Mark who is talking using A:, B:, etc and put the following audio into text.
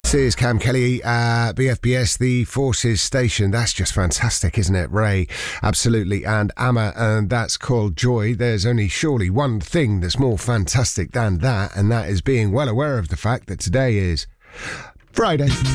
A: This is Cam Kelly, BFBS, the Forces Station. That's just fantastic, isn't it? Ray, absolutely, and Amma, and that's called Joy. There's only surely one thing that's more fantastic than that, and that is being well aware of the fact that today is Friday.